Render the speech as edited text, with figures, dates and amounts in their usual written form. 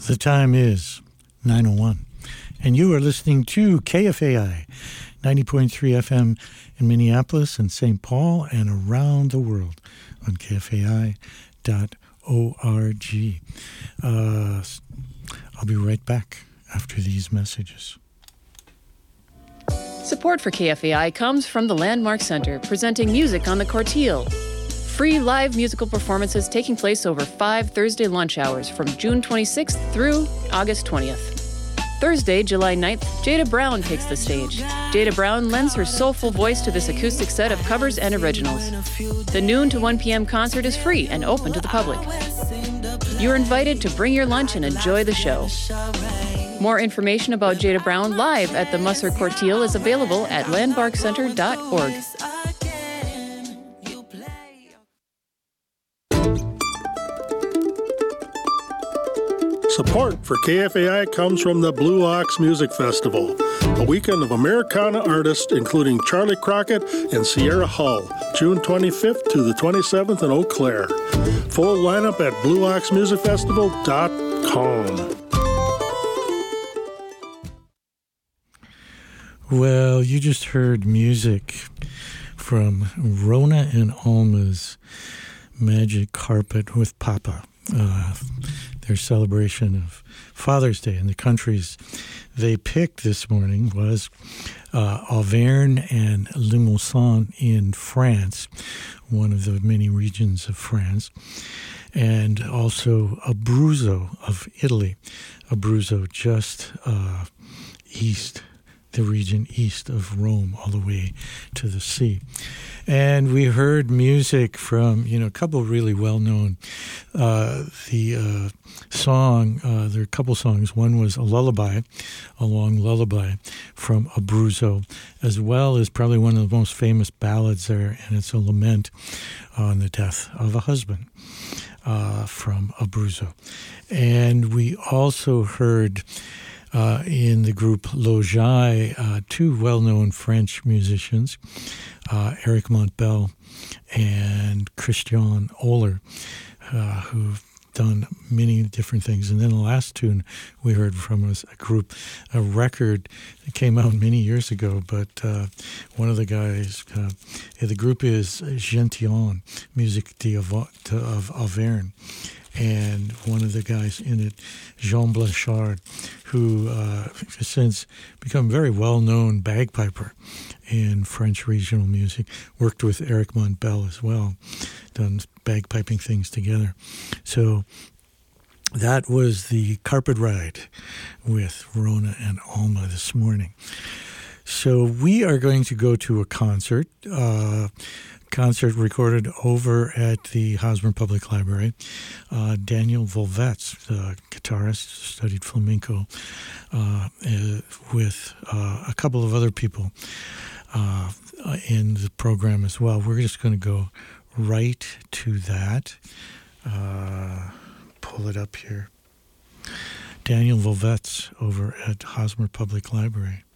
The time is 9:01, and you are listening to KFAI 90.3 FM in Minneapolis and St. Paul and around the world on KFAI.org. I'll be right back after these messages. Support for KFAI comes from the Landmark Center, presenting Music on the Corteil. Free live musical performances taking place over 5 Thursday lunch hours from June 26th through August 20th. Thursday, July 9th, Jada Brown takes the stage. Jada Brown lends her soulful voice to this acoustic set of covers and originals. The noon to 1 p.m. concert is free and open to the public. You're invited to bring your lunch and enjoy the show. More information about Jada Brown live at the Musser Corteil is available at landmarkcenter.org. Support for KFAI comes from the Blue Ox Music Festival, a weekend of Americana artists including Charlie Crockett and Sierra Hull, June 25th to the 27th in Eau Claire. Full lineup at blueoxmusicfestival.com. Well, you just heard music from Rona and Alma's Magic Carpet with Papa. Their celebration of Father's Day, and the countries they picked this morning was Auvergne and Limousin in France, one of the many regions of France, and also Abruzzo of Italy, Abruzzo just east, the region east of Rome, all the way to the sea. And we heard music from, a couple of really well-known. The song, there are a couple songs. One was a lullaby, a long lullaby from Abruzzo, as well as probably one of the most famous ballads there, and it's a lament on the death of a husband from Abruzzo. And we also heard in the group Lojai, two well-known French musicians, Eric Montbel and Christian Oller, who've done many different things. And then the last tune we heard from was a record that came out many years ago, but one of the guys, the group is Gentian, Musique of Auvergne. And one of the guys in it, Jean Blanchard, who has since become a very well-known bagpiper in French regional music, worked with Eric Montbel as well, done bagpiping things together. So that was the Carpet Ride with Rona and Alma this morning. So we are going to go to a concert recorded over at the Hosmer Public Library. Daniel Volvetz, the guitarist, studied flamenco with a couple of other people in the program as well. We're just going to go right to that. Pull it up here. Daniel Volvetz over at Hosmer Public Library.